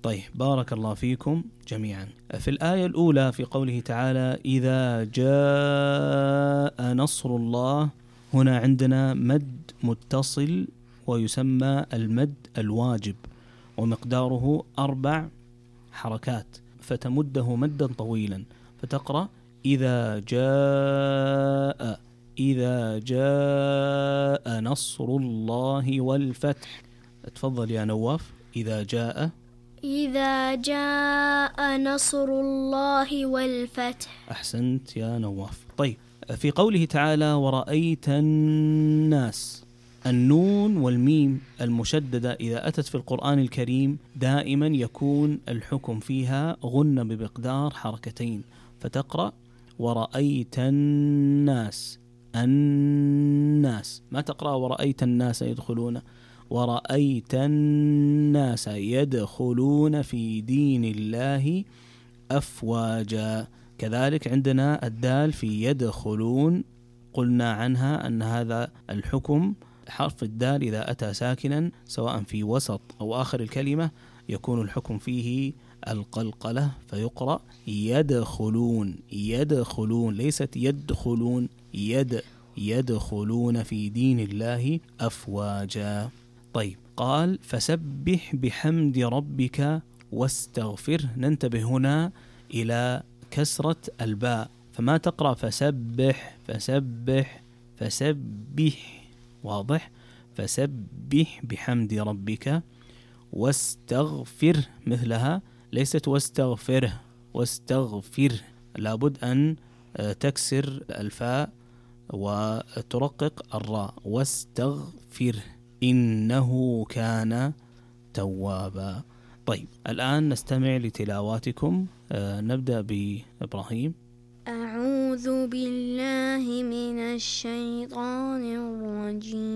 طيب بارك الله فيكم جميعا. في الآية الأولى في قوله تعالى إذا جاء نصر الله، هنا عندنا مد متصل ويسمى المد الواجب، ومقداره 4 حركات، فتمده مدا طويلا، فتقرأ إذا جاء نصر الله والفتح. تفضل يا نواف. إذا جاء نصر الله والفتح. أحسنت يا نواف. طيب في قوله تعالى ورأيت الناس، النون والميم المشددة إذا أتت في القرآن الكريم دائما يكون الحكم فيها غنة بمقدار 2 حركات، فتقرأ ورأيت الناس، الناس، ما تقرأ ورأيت الناس يدخلون، ورأيت الناس يدخلون في دين الله أفواجا. كذلك عندنا الدال في يدخلون، قلنا عنها أن هذا الحكم حرف الدال إذا أتى ساكنا سواء في وسط أو آخر الكلمة يكون الحكم فيه القلقلة، فيقرأ يدخلون، يدخلون، ليست يدخلون، يدخلون في دين الله أفواجا. طيب قال فسبح بحمد ربك واستغفر. ننتبه هنا إلى كسرة الباء، فما تقرأ فسبح فسبح فسبح، واضح؟ فسبح بحمد ربك واستغفر مثلها، ليست واستغفره، واستغفر، لابد أن تكسر الفاء وترقق الراء، واستغفر إنه كان توابا. طيب الآن نستمع لتلاواتكم. نبدأ بإبراهيم. أعوذ بالله من الشيطان الرجيم.